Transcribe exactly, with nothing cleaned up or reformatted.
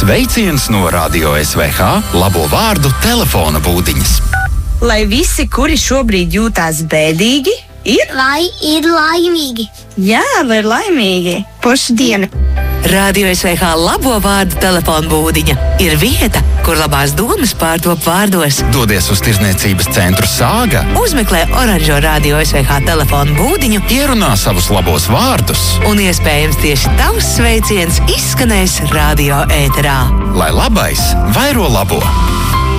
Sveiciens no Radio S V H labo vārdu telefona būdiņas. Lai visi, kuri šobrīd jūtās bēdīgi, ir... Lai ir laimīgi. Jā, lai ir laimīgi. Pošu dienu. Radio S V H labo vārdu telefona būdiņa ir vieta, kur labās domas pārtop vārdos. Dodies uz tirzniecības centru Sāga, Uzmeklē oranžo Radio S V H telefona būdiņu, ierunā savus labos vārdus, un iespējams tieši tavs sveiciens izskanēs radio ēterā. lai labais vairo labo.